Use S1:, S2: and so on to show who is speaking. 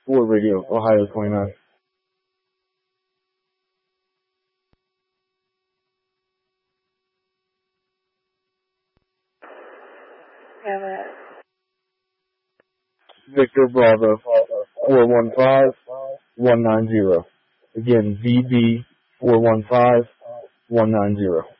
S1: War Radio, Ohio 29. Victor Bravo 415-190. Again, VB 415-190.